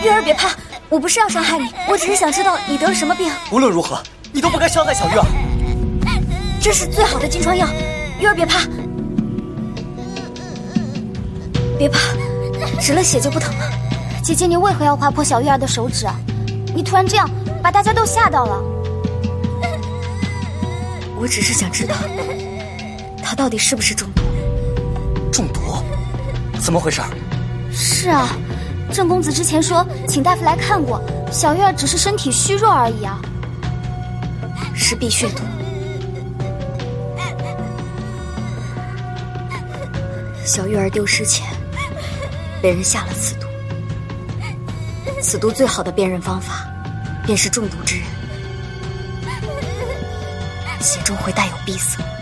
月儿别怕，我不是要伤害你，我只是想知道你得了什么病。 无论如何，你都不该伤害小月儿。 这是最好的金疮药，月儿别怕，别怕，止了血就不疼了。姐姐，你为何要划破小月儿的手指啊？你突然这样，把大家都吓到了。我只是想知道，她到底是不是中毒？ 中毒？怎么回事？ 是啊，郑公子之前说请大夫来看过，小月儿只是身体虚弱而已啊。是碧血毒。小月儿丢失前，被人下了此毒。此毒最好的辨认方法，便是中毒之人血中会带有闭塞。